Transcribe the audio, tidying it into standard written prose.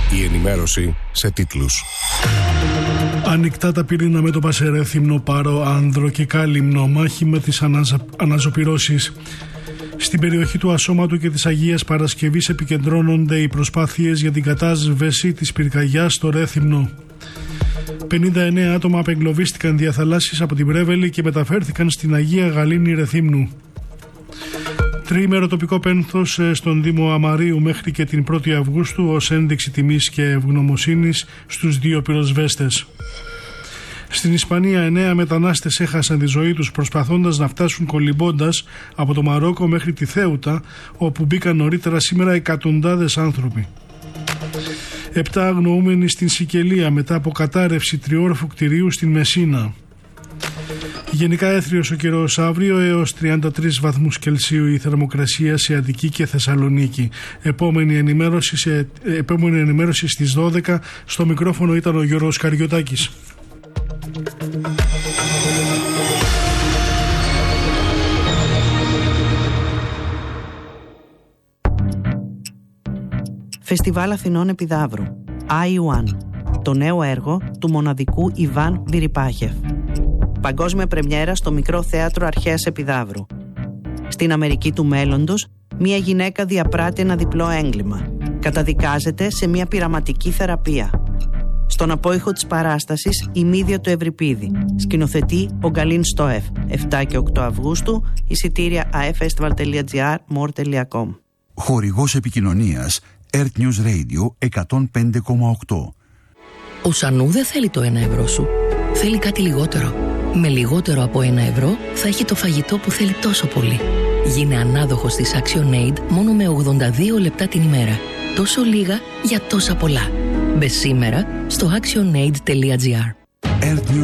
Η ενημέρωση σε τίτλους. Ανοιχτά τα πυρήνα μέτωπα σε Ρέθυμνο, Πάρο, Άνδρο και Κάλυμνο. Μάχη με τις αναζωπυρώσεις. Στην περιοχή του Ασώματου και της Αγίας Παρασκευής επικεντρώνονται οι προσπάθειες για την κατάσβεση της πυρκαγιάς στο Ρέθυμνο. 59 άτομα απεγκλωβίστηκαν διαθαλάσσης από την Πρέβελη και μεταφέρθηκαν στην Αγία Γαλήνη Ρεθύμνου. Τριήμερο τοπικό πένθος στον Δήμο Αμαρίου μέχρι και την 1η Αυγούστου ως ένδειξη τιμής και ευγνωμοσύνης στους δύο πυροσβέστες. Στην Ισπανία 9 μετανάστες έχασαν τη ζωή τους προσπαθώντας να φτάσουν κολυμπώντας από το Μαρόκο μέχρι τη Θέουτα, όπου μπήκαν νωρίτερα σήμερα εκατοντάδες άνθρωποι. 7 αγνοούμενοι στην Σικελία μετά από κατάρρευση τριόροφου κτηρίου στην Μεσίνα. Γενικά έθριος ο καιρός αύριο, έως 33 βαθμούς Κελσίου η θερμοκρασία σε Αττική και Θεσσαλονίκη. Επόμενη ενημέρωση στις 12. Στο μικρόφωνο ήταν ο Γιώργος Καριωτάκης. Φεστιβάλ Αθηνών Επιδαύρου I1, το νέο έργο του μοναδικού Ιβάν Βιριπάχεφ. Παγκόσμια πρεμιέρα στο Μικρό Θέατρο Αρχαίας Επιδαύρου. Στην Αμερική του μέλλοντος, μια γυναίκα διαπράττει ένα διπλό έγκλημα. Καταδικάζεται σε μια πειραματική θεραπεία. Στον απόϊχο της παράστασης, η Μύδια του Ευρυπίδη. Σκηνοθετεί ο Γκαλίν Στόεφ. 7 και 8 Αυγούστου, εισιτήρια afestival.gr, more.com. Χορηγός επικοινωνίας Earth News Radio 105,8. Ο Σανού δεν θέλει το 1 ευρώ σου. Θέλει κάτι λιγότερο. Με λιγότερο από 1 ευρώ θα έχει το φαγητό που θέλει τόσο πολύ. Γίνε ανάδοχος της ActionAid μόνο με 82 λεπτά την ημέρα. Τόσο λίγα για τόσα πολλά. Μπες σήμερα στο actionaid.gr.